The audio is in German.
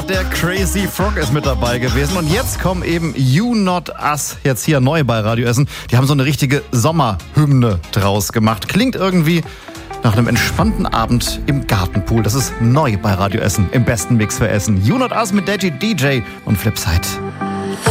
der Crazy Frog ist mit dabei gewesen. Und jetzt kommen eben You Not Us jetzt hier neu bei Radio Essen. Die haben so eine richtige Sommerhymne draus gemacht. Klingt irgendwie nach einem entspannten Abend im Gartenpool. Das ist neu bei Radio Essen, im besten Mix für Essen. You Not Us mit Daddy DJ und Flipside.